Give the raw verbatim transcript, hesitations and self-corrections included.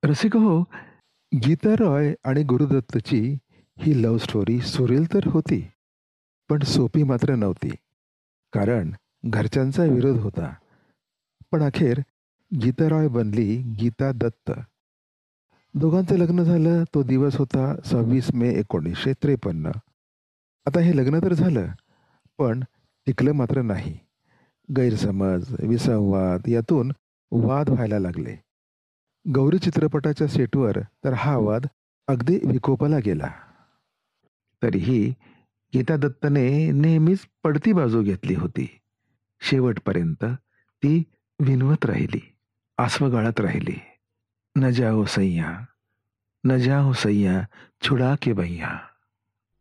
रसिक हो, गीता रॉय आणि गुरुदत्तची ही लव्ह स्टोरी सुरेल तर होती, पण सोपी मात्र नव्हती. कारण घरच्यांचा विरोध होता. पण अखेर गीता रॉय बनली गीता दत्त. दोघांचं लग्न झालं. तो दिवस होता सव्वीस मे एकोणीसशे त्रेपन्न. आता हे लग्न तर झालं, पण टिकलं मात्र नाही. गैरसमज, विसंवाद यातून वाद व्हायला लागले. गौरी चित्रपटाच्या सेटवर तर हा वाद अगदी विकोपाला गेला. तरीही गीता दत्तने नेहमीच पडती बाजू घेतली होती. शेवटपर्यंत ती विनवत राहिली, आसवगाळत राहिली. न जाओ सैय्या, न जाओ सैय्या, छुडा के भैय्या.